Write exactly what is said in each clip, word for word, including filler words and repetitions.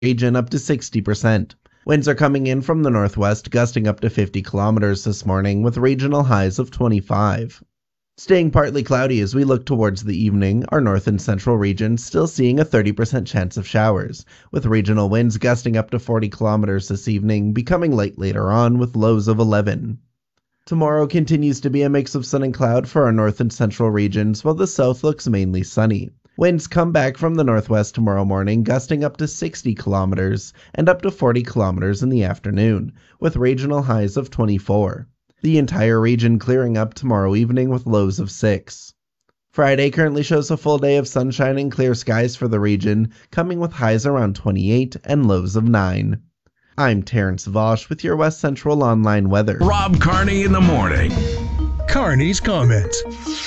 region up to sixty percent. Winds are coming in from the northwest, gusting up to fifty kilometers this morning, with regional highs of twenty-five. Staying partly cloudy as we look towards the evening, our north and central regions still seeing a thirty percent chance of showers, with regional winds gusting up to forty kilometers this evening, becoming light later on with lows of eleven. Tomorrow continues to be a mix of sun and cloud for our north and central regions, while the south looks mainly sunny. Winds come back from the northwest tomorrow morning, gusting up to sixty kilometers and up to forty kilometers in the afternoon, with regional highs of twenty-four. The entire region clearing up tomorrow evening with lows of six. Friday currently shows a full day of sunshine and clear skies for the region, coming with highs around twenty-eight and lows of nine. I'm Terrence Vosch with your West Central Online weather. Rob Carney in the morning. Carney's comments.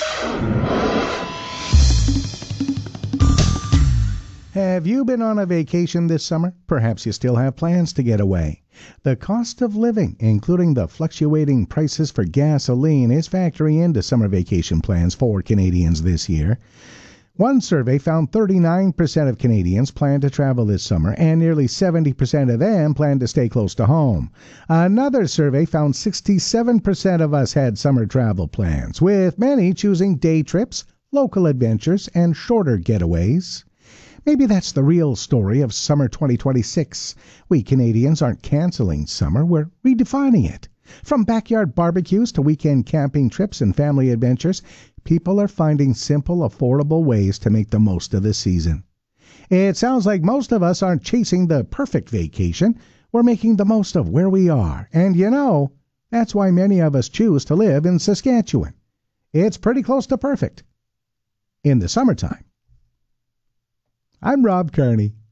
Have you been on a vacation this summer? Perhaps you still have plans to get away. The cost of living, including the fluctuating prices for gasoline, is factoring into summer vacation plans for Canadians this year. One survey found thirty-nine percent of Canadians plan to travel this summer, and nearly seventy percent of them plan to stay close to home. Another survey found sixty-seven percent of us had summer travel plans, with many choosing day trips, local adventures, and shorter getaways. Maybe that's the real story of summer twenty twenty-six. We Canadians aren't canceling summer, we're redefining it. From backyard barbecues to weekend camping trips and family adventures, people are finding simple, affordable ways to make the most of the season. It sounds like most of us aren't chasing the perfect vacation. We're making the most of where we are. And you know, that's why many of us choose to live in Saskatchewan. It's pretty close to perfect in the summertime. I'm Rob Carney.